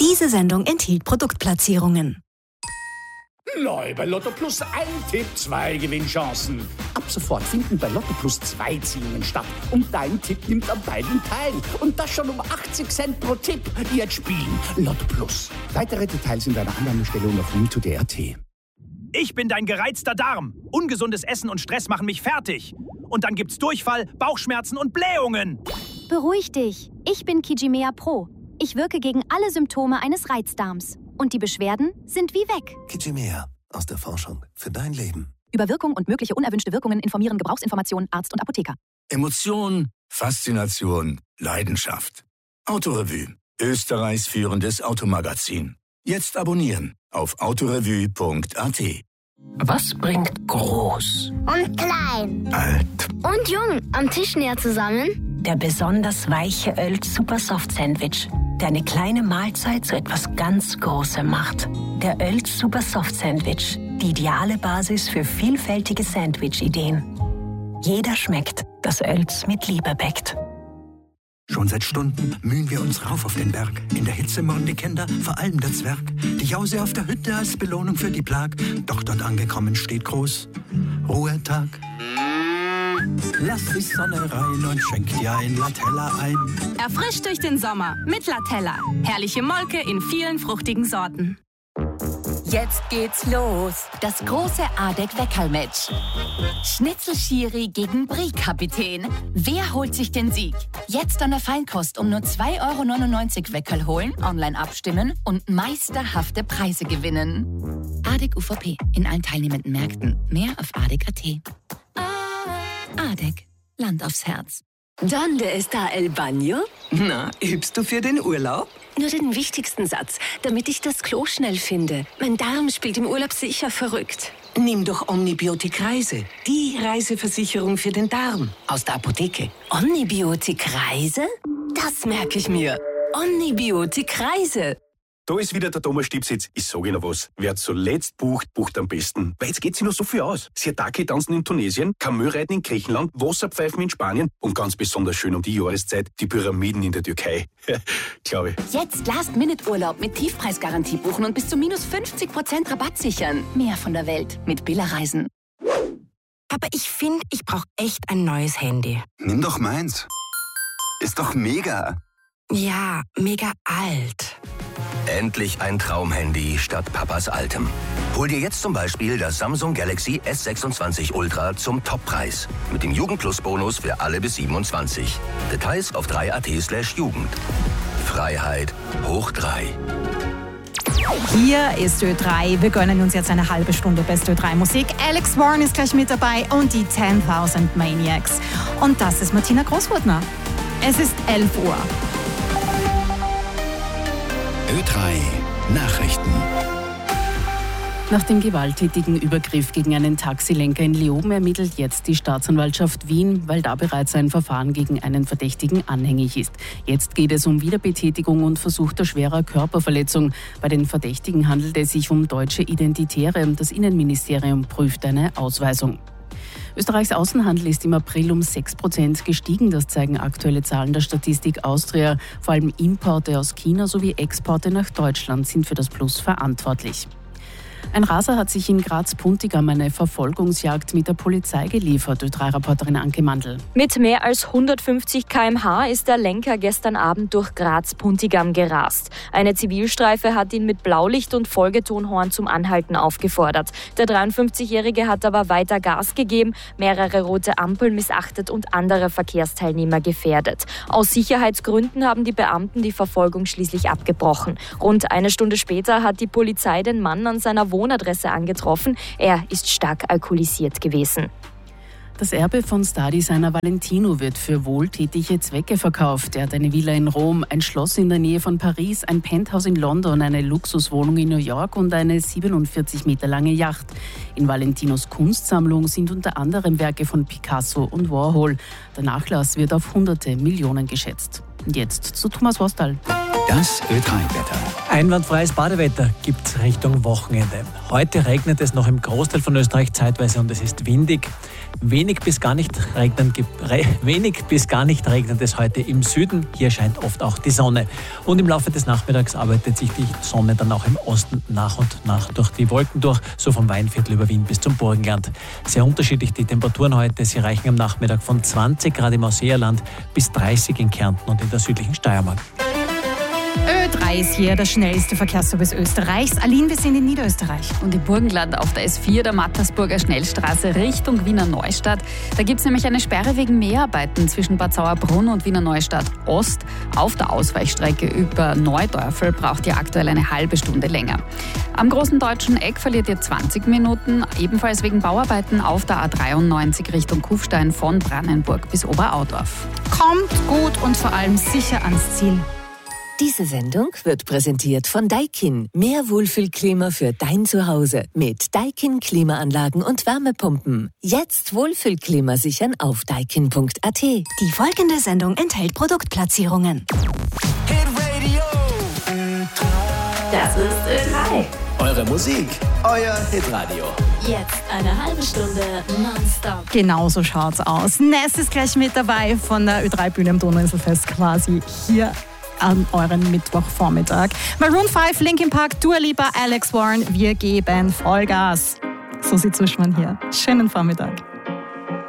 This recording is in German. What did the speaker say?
Diese Sendung enthielt Produktplatzierungen. Neu bei Lotto Plus ein Tipp, 2 Gewinnchancen. Ab sofort finden bei Lotto Plus 2 Ziehungen statt. Und dein Tipp nimmt an beiden teil. Und das schon um 80 Cent pro Tipp. Jetzt spielen Lotto Plus. Weitere Details in deiner Annahmestelle und auf win2.at. Ich bin dein gereizter Darm. Ungesundes Essen und Stress machen mich fertig. Und dann gibt's Durchfall, Bauchschmerzen und Blähungen. Beruhig dich. Ich bin Kijimea Pro. Ich wirke gegen alle Symptome eines Reizdarms. Und die Beschwerden sind wie weg. Kijimea. Aus der Forschung für dein Leben. Über Wirkung und mögliche unerwünschte Wirkungen informieren Gebrauchsinformationen Arzt und Apotheker. Emotion, Faszination, Leidenschaft. Autorevue. Österreichs führendes Automagazin. Jetzt abonnieren auf autorevue.at. Was bringt groß und klein, alt und jung am Tisch näher zusammen? Der besonders weiche Oelz Super Soft Sandwich, der eine kleine Mahlzeit zu etwas ganz Großem macht. Der Oelz Super Soft Sandwich, die ideale Basis für vielfältige Sandwich-Ideen. Jeder schmeckt, das Oelz mit Liebe bäckt. Schon seit Stunden mühen wir uns rauf auf den Berg. In der Hitze murren die Kinder, vor allem der Zwerg. Die Jause auf der Hütte als Belohnung für die Plag. Doch dort angekommen steht groß Ruhetag. Lass die Sonne rein und schenk dir ein Latella ein. Erfrischt durch den Sommer mit Latella. Herrliche Molke in vielen fruchtigen Sorten. Jetzt geht's los. Das große ADEC-Weckerl-Match. Schnitzel-Schiri gegen Brie-Kapitän. Wer holt sich den Sieg? Jetzt an der Feinkost um nur 2,99 € Weckerl holen, online abstimmen und meisterhafte Preise gewinnen. ADEC UVP. In allen teilnehmenden Märkten. Mehr auf ADEC.at. ADEC. Land aufs Herz. ¿Dónde está el baño? Na, übst du für den Urlaub? Nur den wichtigsten Satz, damit ich das Klo schnell finde. Mein Darm spielt im Urlaub sicher verrückt. Nimm doch Omnibiotik Reise. Die Reiseversicherung für den Darm. Aus der Apotheke. Omnibiotik Reise? Das merke ich mir. Omnibiotik Reise. Da ist wieder der Thomas Stiebsitz. Ich sage Ihnen was. Wer zuletzt bucht, bucht am besten. Weil jetzt geht sich noch so viel aus. Sirtaki tanzen in Tunesien, Kamelreiten in Griechenland, Wasserpfeifen in Spanien und ganz besonders schön um die Jahreszeit die Pyramiden in der Türkei. Glaube ich. Jetzt Last-Minute-Urlaub mit Tiefpreisgarantie buchen und bis zu minus 50% Rabatt sichern. Mehr von der Welt mit Billa Reisen. Aber ich finde, ich brauche echt ein neues Handy. Nimm doch meins. Ist doch mega. Ja, mega alt. Endlich ein Traumhandy statt Papas altem. Hol dir jetzt zum Beispiel das Samsung Galaxy S26 Ultra zum Toppreis. Mit dem Jugendplus-Bonus für alle bis 27. Details auf 3.at/Jugend. Freiheit hoch 3. Hier ist Ö3. Wir gönnen uns jetzt eine halbe Stunde beste Ö3-Musik. Alex Warren ist gleich mit dabei und die 10.000 Maniacs. Und das ist Martina Großwurtner. Es ist 11 Uhr. Ö3 Nachrichten. Nach dem gewalttätigen Übergriff gegen einen Taxilenker in Leoben ermittelt jetzt die Staatsanwaltschaft Wien, weil da bereits ein Verfahren gegen einen Verdächtigen anhängig ist. Jetzt geht es um Wiederbetätigung und versuchter schwerer Körperverletzung. Bei den Verdächtigen handelt es sich um deutsche Identitäre. Das Innenministerium prüft eine Ausweisung. Österreichs Außenhandel ist im April um 6% gestiegen. Das zeigen aktuelle Zahlen der Statistik Austria. Vor allem Importe aus China sowie Exporte nach Deutschland sind für das Plus verantwortlich. Ein Raser hat sich in Graz-Puntigam eine Verfolgungsjagd mit der Polizei geliefert, Ö3-Reporterin Anke Mandl. Mit mehr als 150 km/h ist der Lenker gestern Abend durch Graz-Puntigam gerast. Eine Zivilstreife hat ihn mit Blaulicht und Folgetonhorn zum Anhalten aufgefordert. Der 53-Jährige hat aber weiter Gas gegeben, mehrere rote Ampeln missachtet und andere Verkehrsteilnehmer gefährdet. Aus Sicherheitsgründen haben die Beamten die Verfolgung schließlich abgebrochen. Rund eine Stunde später hat die Polizei den Mann an seiner Wohnadresse angetroffen. Er ist stark alkoholisiert gewesen. Das Erbe von Stardesigner Valentino wird für wohltätige Zwecke verkauft. Er hat eine Villa in Rom, ein Schloss in der Nähe von Paris, ein Penthouse in London, eine Luxuswohnung in New York und eine 47 Meter lange Yacht. In Valentinos Kunstsammlung sind unter anderem Werke von Picasso und Warhol. Der Nachlass wird auf hunderte Millionen geschätzt. Jetzt zu Thomas Wostal. Das Ö3-Wetter. Einwandfreies Badewetter gibt es Richtung Wochenende. Heute regnet es noch im Großteil von Österreich zeitweise und es ist windig. Wenig bis gar nicht regnet es heute im Süden. Hier scheint oft auch die Sonne. Und im Laufe des Nachmittags arbeitet sich die Sonne dann auch im Osten nach und nach durch die Wolken durch, so vom Weinviertel über Wien bis zum Burgenland. Sehr unterschiedlich die Temperaturen heute. Sie reichen am Nachmittag von 20 Grad im Ausseerland bis 30 in Kärnten und in der südlichen Steiermark. Ö3 ist hier der schnellste Verkehrsservice Österreichs. Aline, wir sind in Niederösterreich. Und im Burgenland auf der S4, der Mattersburger Schnellstraße Richtung Wiener Neustadt. Da gibt es nämlich eine Sperre wegen Mäharbeiten zwischen Bad Sauerbrunn und Wiener Neustadt Ost. Auf der Ausweichstrecke über Neudorfel braucht ihr aktuell eine halbe Stunde länger. Am Großen Deutschen Eck verliert ihr 20 Minuten, ebenfalls wegen Bauarbeiten auf der A93 Richtung Kufstein von Brannenburg bis Oberaudorf. Kommt gut und vor allem sicher ans Ziel. Diese Sendung wird präsentiert von Daikin. Mehr Wohlfühlklima für dein Zuhause mit Daikin Klimaanlagen und Wärmepumpen. Jetzt Wohlfühlklima sichern auf daikin.at. Die folgende Sendung enthält Produktplatzierungen. Das ist Ö3. Eure Musik, euer Hitradio. Jetzt eine halbe Stunde nonstop. Genau so schaut's aus. Ness ist gleich mit dabei von der Ö3-Bühne im Donauinselfest quasi hier an euren Mittwochvormittag. Maroon 5, Linkin Park, Dua Lipa, Alex Warren. Wir geben Vollgas. So sieht Suschmann hier. Schönen Vormittag.